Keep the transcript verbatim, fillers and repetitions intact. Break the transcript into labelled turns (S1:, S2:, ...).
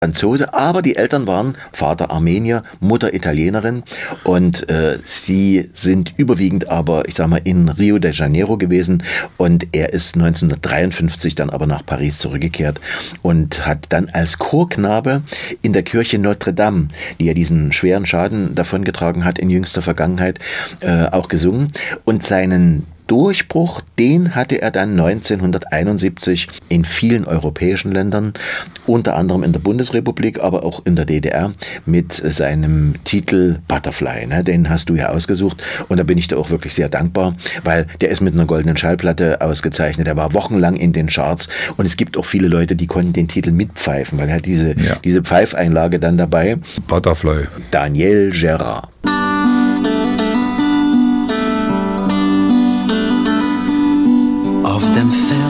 S1: Franzose, aber die Eltern waren Vater Armenier, Mutter Italienerin und äh, sie sind überwiegend aber, ich sag mal, in Rio de Janeiro gewesen und er ist neunzehnhundertdreiundfünfzig dann aber nach Paris zurückgekehrt und hat dann als Chorknabe in der Kirche Notre Dame, die ja diesen schweren Schaden davongetragen hat in jüngster Vergangenheit, äh, auch gesungen und seinen Durchbruch, den hatte er dann neunzehnhunderteinundsiebzig in vielen europäischen Ländern, unter anderem in der Bundesrepublik, aber auch in der D D R mit seinem Titel Butterfly. Ne? Den hast du ja ausgesucht und da bin ich dir auch wirklich sehr dankbar, weil der ist mit einer goldenen Schallplatte ausgezeichnet. Der war wochenlang in den Charts und es gibt auch viele Leute, die konnten den Titel mitpfeifen, weil er hat diese, ja. diese Pfeifeinlage dann dabei.
S2: Butterfly.
S1: Daniel Gérard.
S3: Auf dem Feld